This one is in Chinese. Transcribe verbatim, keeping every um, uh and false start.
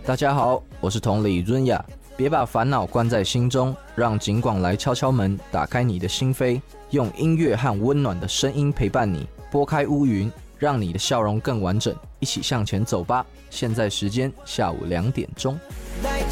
大家好，我是同理润雅，别把烦恼关在心中，让警广来敲敲门，打开你的心扉，用音乐和温暖的声音陪伴你，拨开乌云，让你的笑容更完整，一起向前走吧。现在时间下午两点钟。